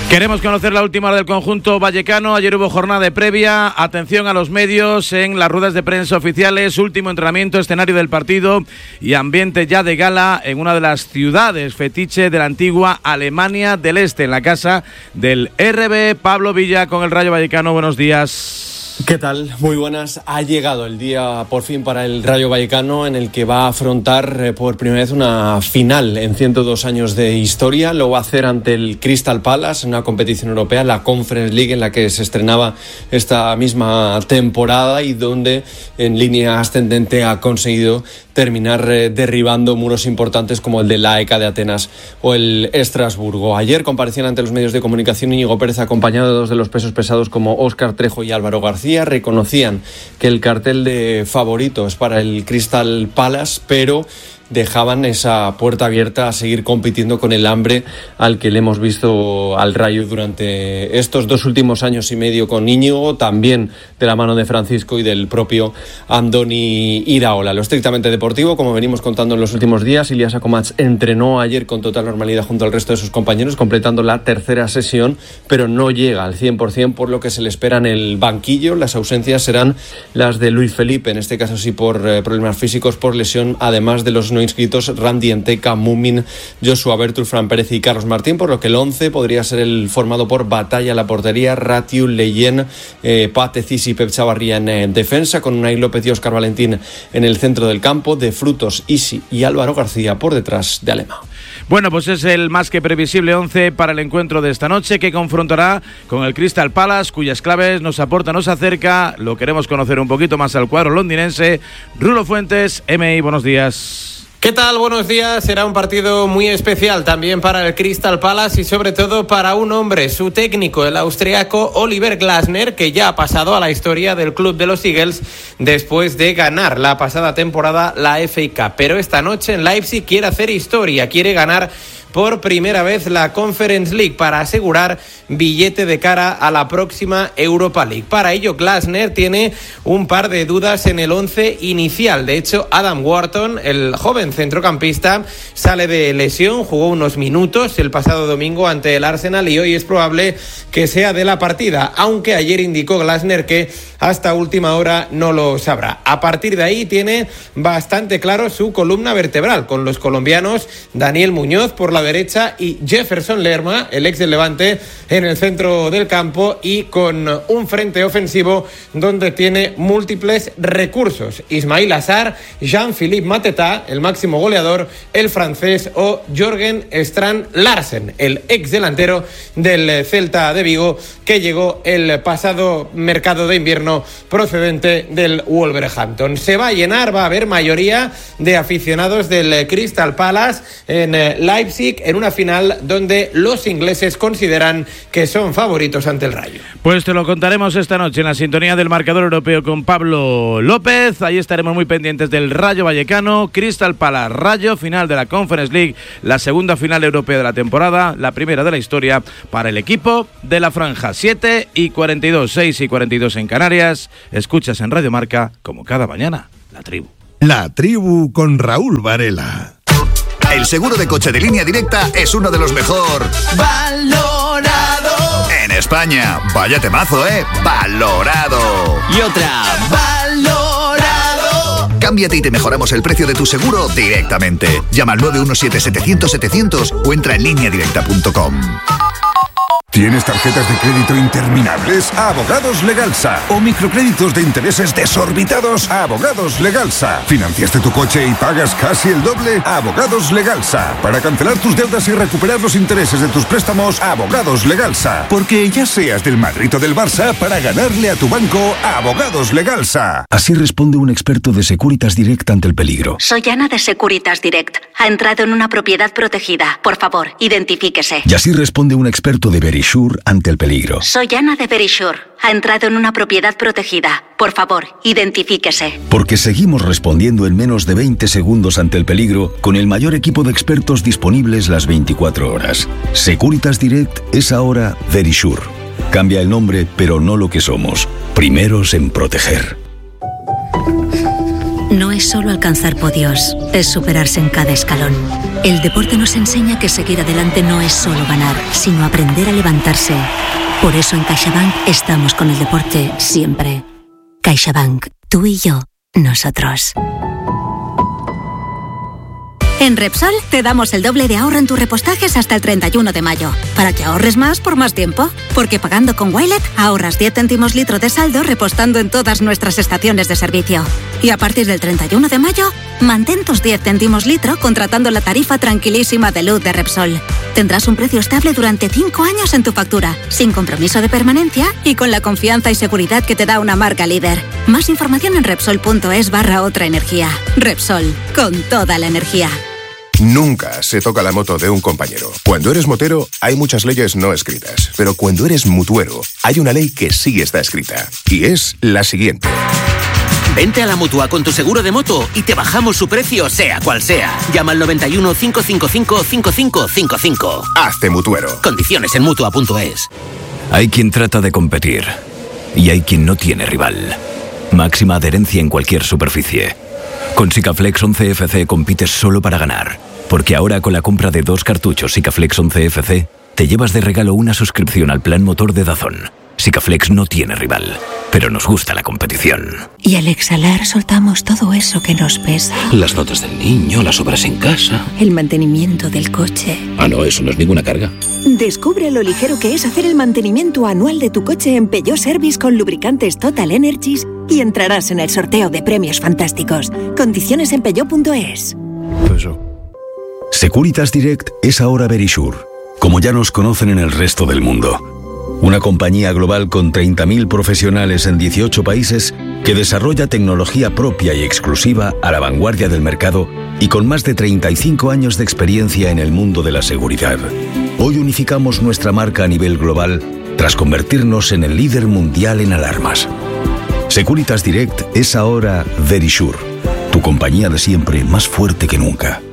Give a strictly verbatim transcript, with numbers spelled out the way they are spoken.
Queremos conocer la última hora del conjunto vallecano. Ayer hubo jornada de previa. Atención a los medios en las ruedas de prensa oficiales. Último entrenamiento, escenario del partido y ambiente ya de gala en una de las ciudades fetiche de la antigua Alemania del Este, en la casa del R B. Pablo Villa con el Rayo Vallecano. Buenos días. ¿Qué tal? Muy buenas. Ha llegado el día por fin para el Rayo Vallecano en el que va a afrontar eh, por primera vez una final en ciento dos años de historia. Lo va a hacer ante el Crystal Palace en una competición europea, la Conference League, en la que se estrenaba esta misma temporada y donde en línea ascendente ha conseguido terminar eh, derribando muros importantes como el de la A E K de Atenas o el Estrasburgo. Ayer comparecían ante los medios de comunicación Íñigo Pérez acompañado de dos de los pesos pesados como Óscar Trejo y Álvaro García. Reconocían que el cartel de favoritos para el Crystal Palace, pero dejaban esa puerta abierta a seguir compitiendo con el hambre al que le hemos visto al Rayo durante estos dos últimos años y medio con Íñigo, también de la mano de Francisco y del propio Andoni Iraola. Lo estrictamente deportivo, como venimos contando en los últimos días, Ilyas Akomač entrenó ayer con total normalidad junto al resto de sus compañeros, completando la tercera sesión, pero no llega al cien por ciento, por lo que se le espera en el banquillo. Las ausencias serán las de Luis Felipe, en este caso sí por eh, problemas físicos, por lesión, además de los no inscritos Randy Enteca, Mumin, Joshua Bertul, Fran Pérez y Carlos Martín, por lo que el once podría ser el formado por Batalla en la portería, Ratiu, Leyen, eh, Pate, Cis y Pep Chavarría en eh, defensa, con Unai López y Óscar Valentín en el centro del campo, de Frutos, Isi y Álvaro García por detrás de Alema. Bueno, pues es el más que previsible once para el encuentro de esta noche, que confrontará con el Crystal Palace, cuyas claves nos aporta, nos acerca. Lo queremos conocer un poquito más al cuadro londinense. Rulo Fuentes, M I, buenos días. ¿Qué tal? Buenos días. Será un partido muy especial también para el Crystal Palace y sobre todo para un hombre, su técnico, el austriaco Oliver Glasner, que ya ha pasado a la historia del club de los Eagles después de ganar la pasada temporada la F A Cup. Pero esta noche en Leipzig quiere hacer historia, quiere ganar por primera vez la Conference League para asegurar billete de cara a la próxima Europa League. Para ello, Glasner tiene un par de dudas en el once inicial. De hecho, Adam Wharton, el joven centrocampista, sale de lesión, jugó unos minutos el pasado domingo ante el Arsenal y hoy es probable que sea de la partida, aunque ayer indicó Glasner que hasta última hora no lo sabrá. A partir de ahí tiene bastante claro su columna vertebral, con los colombianos Daniel Muñoz por la derecha y Jefferson Lerma, el ex del Levante, en el centro del campo, y con un frente ofensivo donde tiene múltiples recursos: Ismail Assar, Jean-Philippe Mateta, el máximo goleador, el francés, o Jørgen Strand Larsen, el ex delantero del Celta de Vigo, que llegó el pasado mercado de invierno procedente del Wolverhampton. Se va a llenar, va a haber mayoría de aficionados del Crystal Palace en Leipzig, en una final donde los ingleses consideran que son favoritos ante el Rayo. Pues te lo contaremos esta noche en la sintonía del marcador europeo con Pablo López. Ahí estaremos muy pendientes del Rayo Vallecano, Crystal Palace Rayo, final de la Conference League, la segunda final europea de la temporada, la primera de la historia para el equipo de la franja. Siete y cuarenta y dos, seis y cuarenta y dos en Canarias. Escuchas en Radio Marca, como cada mañana, La Tribu. La Tribu con Raúl Varela. El seguro de coche de Línea Directa es uno de los mejor valorado en España. Vaya temazo, ¿eh? Valorado. Y otra, valorado. Cámbiate y te mejoramos el precio de tu seguro directamente. Llama al nueve uno siete, setecientos, setecientos o entra en línea directa punto com. ¿Tienes tarjetas de crédito interminables? Abogados Legalsa. ¿O microcréditos de intereses desorbitados? Abogados Legalsa. ¿Financiaste tu coche y pagas casi el doble? Abogados Legalsa. Para cancelar tus deudas y recuperar los intereses de tus préstamos, Abogados Legalsa. Porque ya seas del Madrid o del Barça, para ganarle a tu banco, Abogados Legalsa. Así responde un experto de Securitas Direct ante el peligro. Soy Ana de Securitas Direct. Ha entrado en una propiedad protegida. Por favor, identifíquese. Y así responde un experto de Verisure ante el peligro. Soy Ana de Verisure. Ha entrado en una propiedad protegida. Por favor, identifíquese. Porque seguimos respondiendo en menos de veinte segundos ante el peligro, con el mayor equipo de expertos disponibles las veinticuatro horas. Securitas Direct es ahora Verisure. Cambia el nombre, pero no lo que somos. Primeros en proteger. No es solo alcanzar podios, es superarse en cada escalón. El deporte nos enseña que seguir adelante no es solo ganar, sino aprender a levantarse. Por eso en CaixaBank estamos con el deporte siempre. CaixaBank, tú y yo, nosotros. En Repsol te damos el doble de ahorro en tus repostajes hasta el treinta y uno de mayo, para que ahorres más por más tiempo. Porque pagando con Wilet ahorras diez céntimos litro de saldo repostando en todas nuestras estaciones de servicio. Y a partir del treinta y uno de mayo, mantén tus diez céntimos litro contratando la tarifa tranquilísima de luz de Repsol. Tendrás un precio estable durante cinco años en tu factura, sin compromiso de permanencia y con la confianza y seguridad que te da una marca líder. Más información en Repsol.es barra otra energía. Repsol, con toda la energía. Nunca se toca la moto de un compañero. Cuando eres motero, hay muchas leyes no escritas. Pero cuando eres mutuero, hay una ley que sí está escrita. Y es la siguiente. Vente a la Mutua con tu seguro de moto y te bajamos su precio, sea cual sea. Llama al noventa y uno, cinco cinco cinco, cinco cinco cinco cinco. Hazte mutuero. Condiciones en Mutua punto es. Hay quien trata de competir y hay quien no tiene rival. Máxima adherencia en cualquier superficie. Con Sikaflex once F C compites solo para ganar, porque ahora con la compra de dos cartuchos Sikaflex once F C te llevas de regalo una suscripción al plan motor de Dazón. Sikaflex no tiene rival, pero nos gusta la competición. Y al exhalar soltamos todo eso que nos pesa. Las notas del niño, las obras en casa. El mantenimiento del coche. Ah, no, eso no es ninguna carga. Descubre lo ligero que es hacer el mantenimiento anual de tu coche en Peugeot Service con lubricantes Total Energies y entrarás en el sorteo de premios fantásticos. Condiciones en Peugeot punto es. Securitas Direct es ahora Verisure, como ya nos conocen en el resto del mundo. Una compañía global con treinta mil profesionales en dieciocho países que desarrolla tecnología propia y exclusiva a la vanguardia del mercado y con más de treinta y cinco años de experiencia en el mundo de la seguridad. Hoy unificamos nuestra marca a nivel global tras convertirnos en el líder mundial en alarmas. Securitas Direct es ahora Verisure, tu compañía de siempre más fuerte que nunca.